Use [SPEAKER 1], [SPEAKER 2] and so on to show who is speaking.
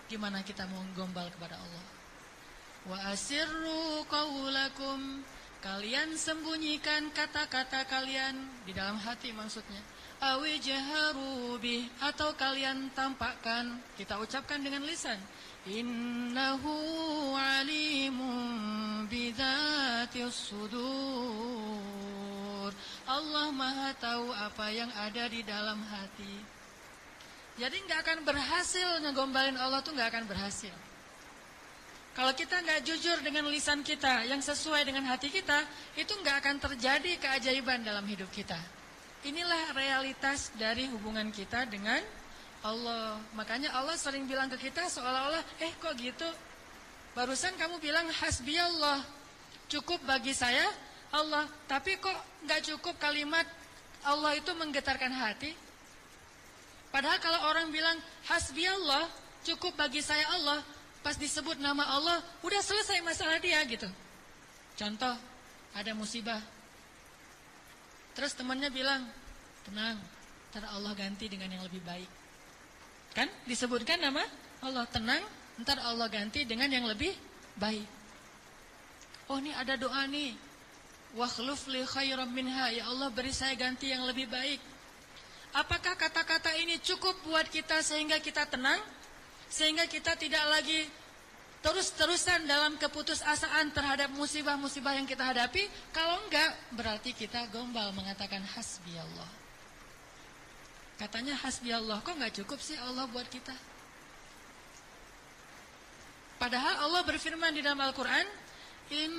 [SPEAKER 1] Gimana kita mau gombal kepada Allah? Wa asirru qaulakum, kalian sembunyikan kata-kata kalian di dalam hati maksudnya. Awi jaharu bih, atau kalian tampakkan, kita ucapkan dengan lisan. Innahu alimun bidzatis sudur. Allah Maha tahu apa yang ada di dalam hati. Jadi nggak akan berhasil ngegombalin Allah tuh, nggak akan berhasil. Kalau kita nggak jujur dengan lisan kita yang sesuai dengan hati kita, itu nggak akan terjadi keajaiban dalam hidup kita. Inilah realitas dari hubungan kita dengan Allah. Makanya Allah sering bilang ke kita seolah-olah, kok gitu? Barusan kamu bilang hasbiyallah, cukup bagi saya Allah. Tapi kok nggak cukup kalimat Allah itu menggetarkan hati? Padahal kalau orang bilang hasbiyallah, cukup bagi saya Allah, pas disebut nama Allah, udah selesai masalah dia gitu. Contoh, ada musibah. Terus temannya bilang, tenang, ntar Allah ganti dengan yang lebih baik. Kan disebutkan nama Allah, tenang, ntar Allah ganti dengan yang lebih baik. Oh, ini ada doa nih, wakhluf li khairam minha, ya Allah beri saya ganti yang lebih baik. Apakah kata-kata ini cukup buat kita sehingga kita tenang? Sehingga kita tidak lagi terus-terusan dalam keputusasaan terhadap musibah-musibah yang kita hadapi? Kalau enggak, berarti kita gombal mengatakan hasbiyallah. Katanya hasbiyallah, kok enggak cukup sih Allah buat kita? Padahal Allah berfirman di dalam Al-Quran,